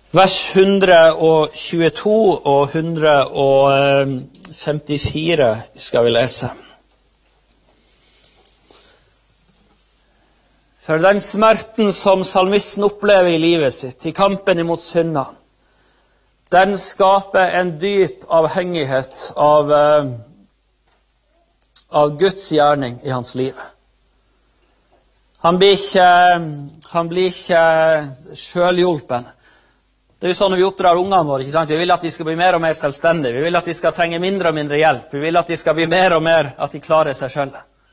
Vers 122 og 154 skal vi lese. For den smerten som salmisten opplever i livet sitt, i kampen imot synda, den skaper en dyp avhengighet av Guds gjerning i hans liv. Han blir ikke selvhjulpen. Det er jo sånn når vi oppdrar ungene våre, ikke sant? Vi vil at de skal bli mer og mer selvstendige. Vi vil at de skal trenge mindre og mindre hjelp. Vi vil at de skal bli mer og mer at de klarer seg selv.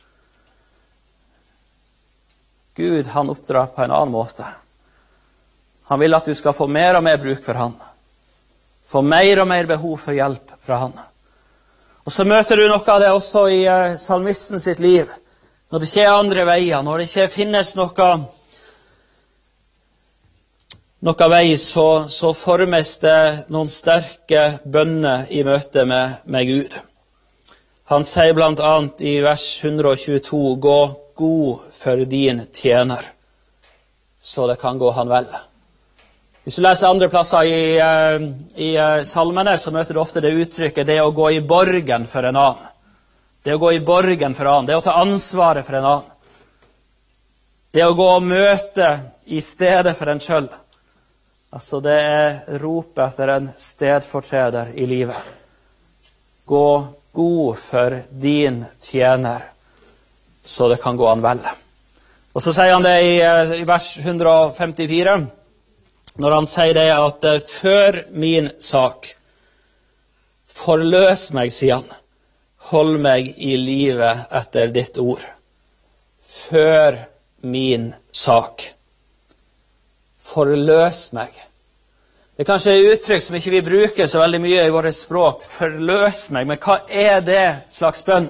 Gud, han oppdrar på en annen måte. Han vil at du skal få mer og mer bruk for han. Få mer og mer behov for hjelp fra han. Og så møter du noe av det også i salmisten sitt liv. Når det ikke er andre veier, når det ikke finnes noe vei, så formes det noen sterke bønner i møte med Gud. Han sier blant annet i vers 122, «Gå god for din tjener, så det kan gå han vel». Hvis du leser andre plasser i salmene, så møter du ofte det uttrykket, det å gå i borgen for en annen. Det å gå i borgen for en annen, det å ta ansvaret for en annen. Det å gå og møte i stedet for en selv. Altså det er ropet etter en stedfortreder i livet. Gå god for din tjener, så det kan gå han vel. Og så sier han det i vers 154, når han sier det at «Før min sak, forløs meg», sier han, «hold meg i livet etter ditt ord». Før min sak. Forløs meg. Det er kanskje et uttrykk som ikke vi bruker så veldig mye i våre språk. Forløs meg. Men hva er det slags bønn?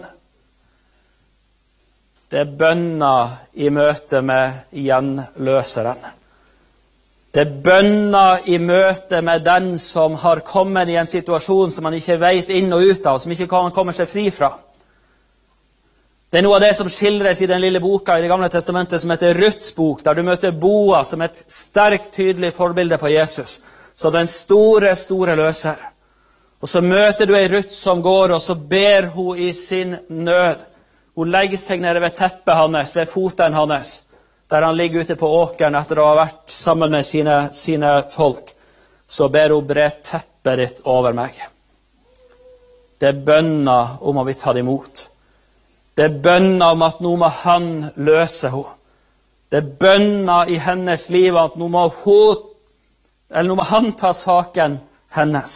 Det er bønner i møte med gjenløseren. Det er bønner i møte med den som har kommet i en situasjon som man ikke vet inn og ut av, som ikke kan komme seg fri fra. Det er noe av det som skildres i den lille boka i Det gamle testamentet som heter Ruths bok, der du møter Boa som et sterkt, tydelig forbilde på Jesus, som den store løser. Og så møter du en Ruth som går, og så ber hun i sin nød. Hun legger seg nede ved teppet hans, ved foten hans, der han ligger ute på åkeren etter å ha vært sammen med sine folk. Så ber hun, bre teppet ditt over meg. Det er bønner om å bli tatt imot. Det er bønner om at nå må han løse henne. Det er bønner i hennes liv at nå må han ta saken hennes.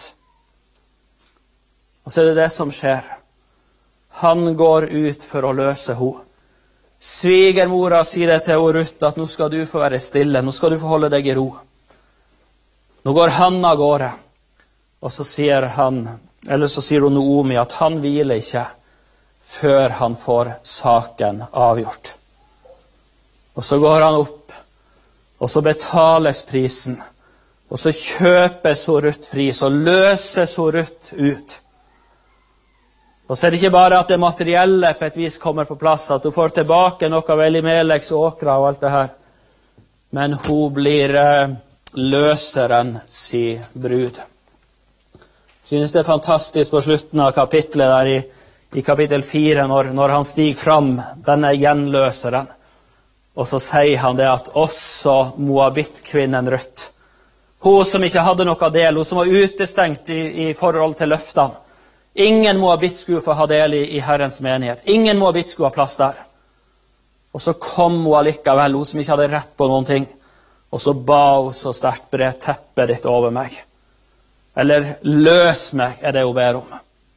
Og så er det det som skjer. Han går ut for å løse henne. Svigermora sier det til Ruth at nå skal du få være stille, nå skal du få holde deg i ro. Nå går han av gårde, og så sier hun Naomi at han hviler ikke før han får saken avgjort. Og så går han opp, og så betales prisen, og så kjøpes Ruth fri, så løses Ruth ut. Og så er det ikke bare at det materielle på et vis kommer på plass, at du får tilbake noe av Elimeleks åkra og alt det her, men hun blir løseren si brud. Synes det er fantastisk på slutten av kapitlet der i kapittel 4, når han stiger fram, denne gjenløseren, og så sier han det at også Moabit-kvinnen Ruth, hun som ikke hadde noe del, hun som var utestengt i forhold til løftene, ingen Moabit skulle få ha del i Herrens menighet, ingen Moabit skulle ha plass der. Og så kom hun allikevel, hun som ikke hadde rett på noen ting, og så ba hun så sterkt, bre teppet ditt over meg. Eller løs meg, er det hun ber om.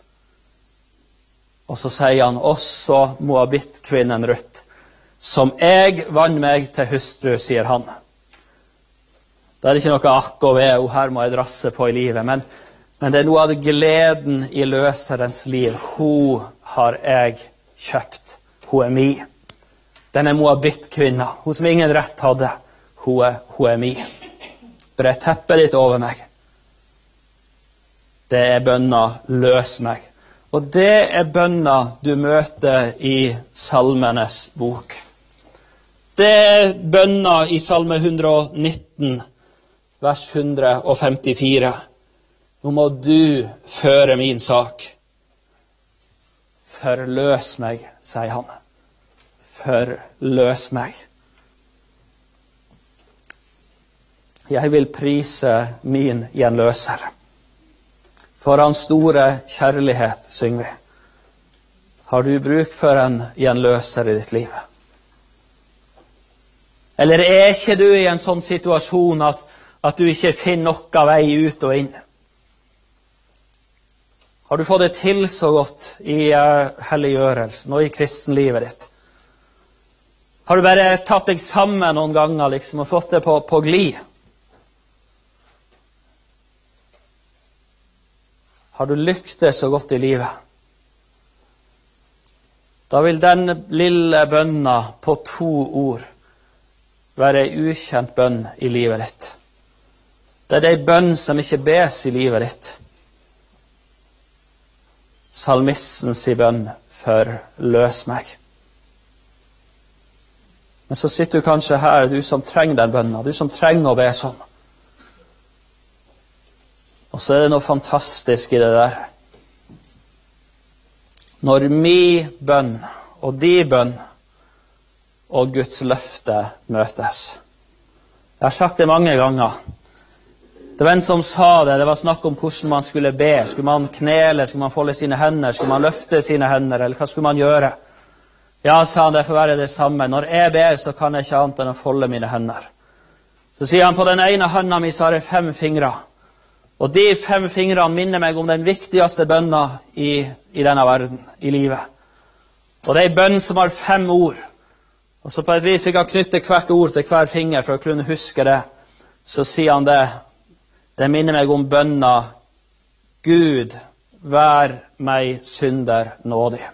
Og så sier han også Moabit-kvinnen Ruth, som jeg vann meg til hustru, sier han. Det er ikke noe akk og ved, og her må jeg drasse på i livet, men det er noe av gleden i løserens liv. Hun har jeg kjøpt. Hun er mi. Den er Moabit-kvinna, hun som ingen rett hadde. Hun er mi. Bre teppet ditt over meg. Det er bønna, løs meg. Og det er bønna du møter i Salmenes bok. Det er bønna i Salme 119, vers 154. Nå må du føre min sak. Forløs meg, sier han. Forløs meg. Jeg vil prise min gjenløser. For hans store kjærlighet, synger vi. Har du bruk for en gjenløser i ditt liv? Eller er ikke du i en sånn situasjon at du ikke finner noe vei ut og inn? Har du fått det til så godt i helliggjørelsen og i kristenlivet ditt? Har du bare tatt deg sammen noen ganger liksom, og fått det på glid? Har du lyktes så godt i livet? Da vil den lille bønna på 2 ord være en ukjent bønn i livet ditt. Det er en bønn som ikke bes i livet ditt. Salmistens bønn, forløs meg. Men så sitter du kanskje her, du som trenger den bønna, du som trenger å be sånn. Og så er det noe fantastisk i det der. Når min bønn og din bønn og Guds løfte møtes. Jeg har sagt det mange ganger. Det var en som sa det var snakk om hvordan man skulle be. Skulle man knele, skulle man folde sine hender, skulle man løfte sine hender, eller hva skulle man gjøre? Ja, sa han, det får være det samme. Når jeg ber, så kan jeg ikke annet enn å folde mine hender. Så sier han, på den ene hånda mi så har jeg 5 fingre. Og de 5 fingrene minner meg om den viktigste bønna i denne verden, i livet. Og det er en bønn som har 5 ord. Og så på et vis vi kan knytte hvert ord til hver finger for å kunne huske det. Så sier han det. Det minner meg om bønna, Gud, vær meg synder nådig.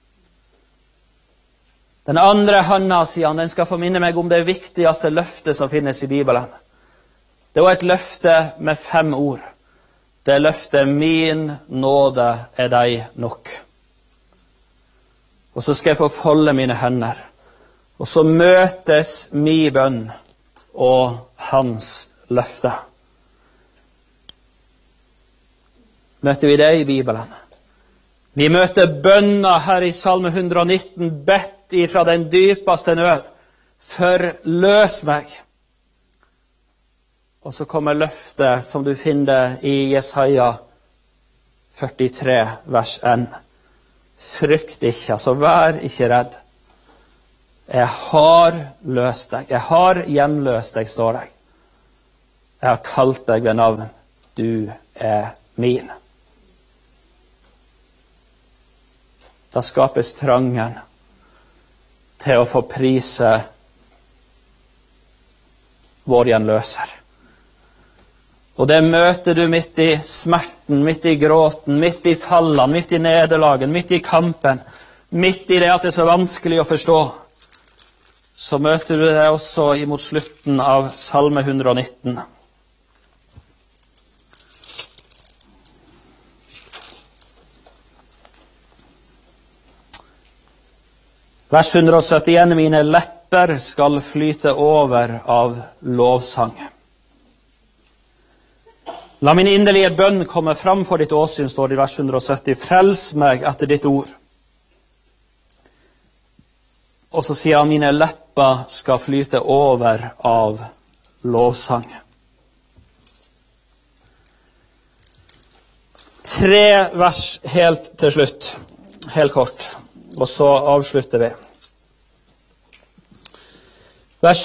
Den andre hånda, sier han, den skal få minne meg om det viktigste løftet som finnes i Bibelen. Det var et løfte med 5 ord. Det løftet, min nåde er deg nok. Og så skal jeg få folde mine hender. Og så møtes min bønn og hans løfte. Møter vi det i Bibelen? Vi møter bønna her i Salme 119, bedt ifra den dypeste nød. Forløs meg. Og så kommer løftet som du finner i Jesaja 43, vers 1. Frykt ikke, altså vær ikke redd. Jeg har løst deg, jeg har gjenløst deg, står det. Jeg har kalt deg ved navn, du er min. Da skapes trangen til å få prise vår gjenløser. Og det møter du midt i smerten, midt i gråten, midt i fallene, midt i nederlagen, midt i kampen, midt i det at det er så vanskelig å forstå. Så møter du det også imot slutten av Salme 119. Vers 171, mine lepper skal flyte over av lovsang. La min inderlige bønn komme fram for ditt åsyn, står det i vers 170. Frels meg etter ditt ord. Og så sier han, mine lepper skal flyte over av lovsang. 3 vers helt til slutt, helt kort, og så avslutter vi. Vers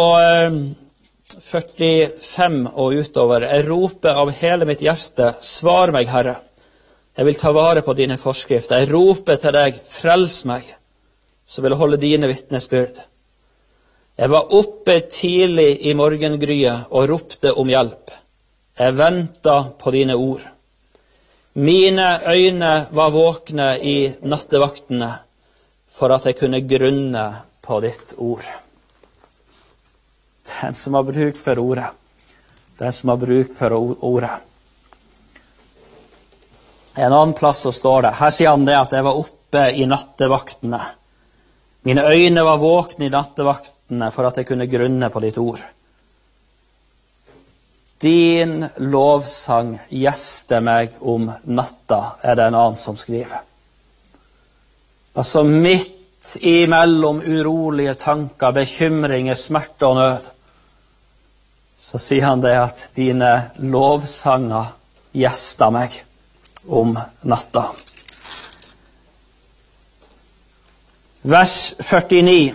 145 og utover. Jeg roper av hele mitt hjerte, svar meg, Herre. Jeg vil ta vare på dine forskrifter. Jeg roper til deg, frels meg, så vil jeg holde dine vitnesbyrd. Jeg var oppe tidlig i morgengryet og ropte om hjelp. Jeg ventet på dine ord. Mine øyne var våkne i nattevaktene for at jeg kunne grunne på ditt ord. Den som har bruk for ordet. Den som har bruk for ordet. En annen plass så står det, her sier han det at jeg var oppe i nattevaktene. Mine øyne var våkne i nattevaktene for at jeg kunne grunne på ditt ord. Din lovsang gjester meg om natta, det en annen som skriver. Altså midt imellom urolige tanker, bekymringer, smerte og nød, så sier han det at dine lovsanger gjester meg om natta. Vers 49.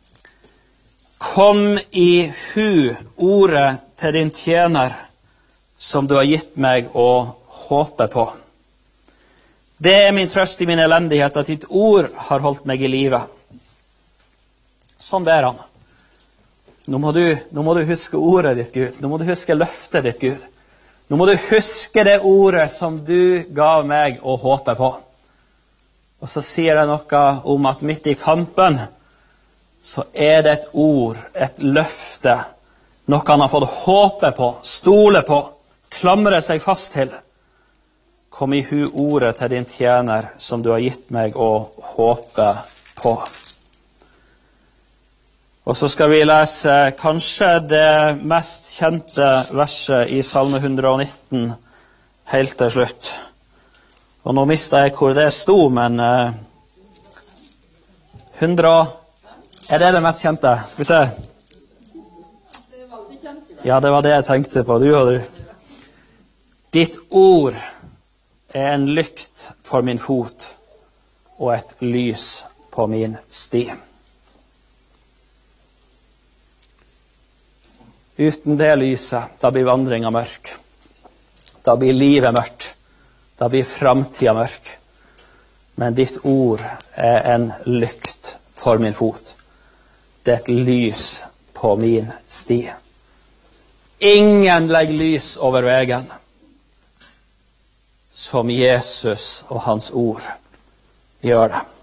Kom i hu ordet til din tjener, som du har gitt meg å håpe på. Det min trøst i min elendighet, at ditt ord har holdt meg i live. Sånn ber han. Nå må du huske ordet ditt, Gud. Nå må du huske løftet ditt, Gud. Nå må du huske det ordet som du gav meg å håpe på. Og så sier det noe om at midt i kampen, så det et ord, et løfte, noe han har fått håpe på, stole på, klamre seg fast til. Kom i hu ordet til din tjener, som du har gitt meg å håpe på. Og så skal vi lese kanskje det mest kjente verset i Salme 119, helt til slutt. Og nå mistet jeg hvor det sto, men 100... det det mest kjente? Skal vi se. Ja, det var det jeg tenkte på. Du og du. Ditt ord en lykt for min fot og et lys på min sti. Uten det lyset, da blir vandringen mørk. Da blir livet mørkt. Da blir framtiden mørk. Men ditt ord en lykt for min fot. Det et lys på min sti. Ingen legger lys over veien som Jesus og hans ord gjør det.